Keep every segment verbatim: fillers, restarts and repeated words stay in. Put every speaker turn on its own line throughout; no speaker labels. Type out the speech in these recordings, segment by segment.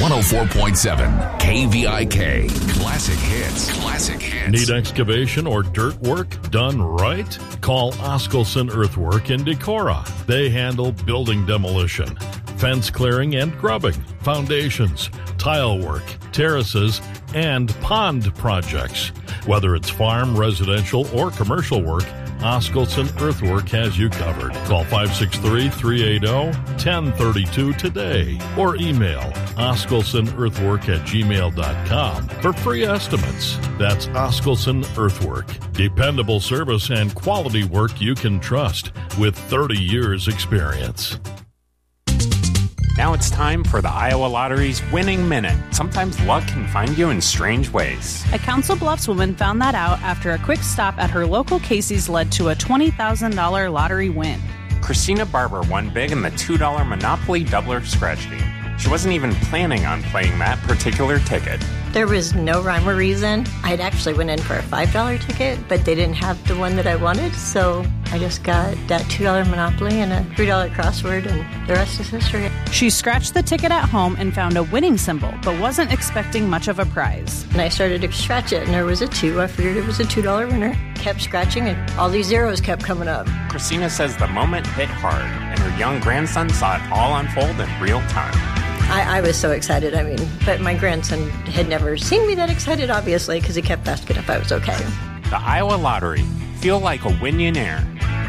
one oh four point seven K V I K. Classic hits. Classic hits.
Need excavation or dirt work done right? Call Oskelson Earthwork in Decorah. They handle building demolition, fence clearing and grubbing, foundations, tile work, terraces, and pond projects. Whether it's farm, residential, or commercial work, Oskelson Earthwork has you covered. Call five six three, three eight zero, one zero three two today or email oskelsonearthwork at gmail dot com for free estimates. That's Oskelson Earthwork. Dependable service and quality work you can trust with thirty years experience.
Now it's time for the Iowa Lottery's Winning Minute. Sometimes luck can find you in strange ways.
A Council Bluffs woman found that out after a quick stop at her local Casey's led to a twenty thousand dollars lottery win.
Christina Barber won big in the two dollar Monopoly Doubler Scratch Game. She wasn't even planning on playing that particular ticket.
There was no rhyme or reason. I'd actually went in for a five dollar ticket, but they didn't have the one that I wanted, so I just got that two dollar Monopoly and a three dollar crossword, and the rest is history.
She scratched the ticket at home and found a winning symbol, but wasn't expecting much of a prize.
And I started to scratch it, and there was a two. I figured it was a two dollar winner. Kept scratching, and all these zeros kept coming up.
Christina says the moment hit hard, and her young grandson saw it all unfold in real time.
I, I was so excited, I mean, but my grandson had never seen me that excited, obviously, because he kept asking if I was okay.
The Iowa Lottery. Feel like a Winionaire.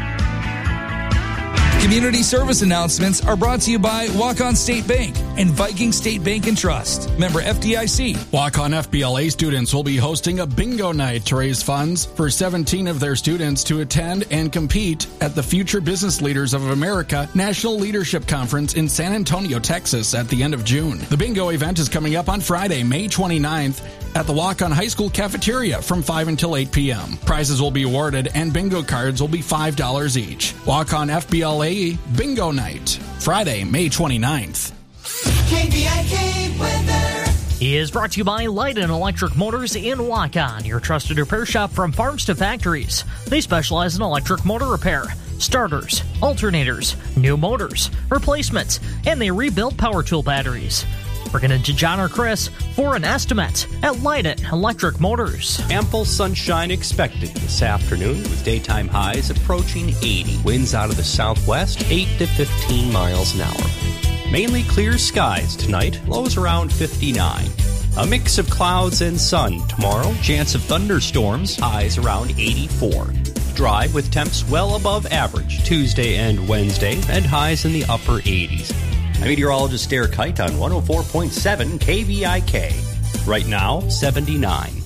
Community service announcements are brought to you by Walk-On State Bank and Viking State Bank and Trust. Member F D I C.
Walk-On F B L A students will be hosting a bingo night to raise funds for seventeen of their students to attend and compete at the Future Business Leaders of America National Leadership Conference in San Antonio, Texas at the end of June. The bingo event is coming up on Friday, May twenty-ninth at the Walk-On High School cafeteria from five until eight p.m. Prizes will be awarded and bingo cards will be five dollars each. Walk-On F B L A Bingo Night, Friday, May twenty-ninth.
K V I K weather
is brought to you by Light and Electric Motors in Walk-On, your trusted repair shop from farms to factories. They specialize in electric motor repair, starters, alternators, new motors, replacements, and they rebuild power tool batteries. Bring it into John or Chris for an estimate at Light It Electric Motors.
Ample sunshine expected this afternoon with daytime highs approaching eighty. Winds out of the southwest, eight to fifteen miles an hour. Mainly clear skies tonight, lows around fifty-nine. A mix of clouds and sun tomorrow. Chance of thunderstorms, highs around eighty-four. Dry with temps well above average Tuesday and Wednesday, and highs in the upper eighties. I'm meteorologist Derek Kite on one oh four point seven K V I K. Right now, seventy-nine.